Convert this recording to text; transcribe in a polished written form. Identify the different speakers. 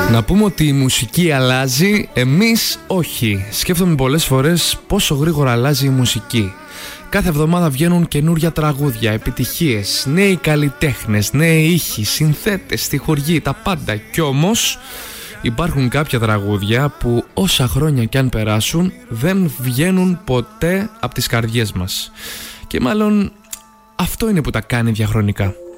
Speaker 1: Να πούμε ότι η μουσική αλλάζει, εμείς όχι. Σκέφτομαι πολλές φορές πόσο γρήγορα αλλάζει η μουσική. Κάθε εβδομάδα βγαίνουν καινούρια τραγούδια, επιτυχίες, νέοι καλλιτέχνες, νέοι ήχοι, συνθέτες, στιχουργοί, τα πάντα. Κι όμως υπάρχουν κάποια τραγούδια που όσα χρόνια κι αν περάσουν δεν βγαίνουν ποτέ από τις καρδιές μας. Και μάλλον αυτό είναι που τα κάνει διαχρονικά.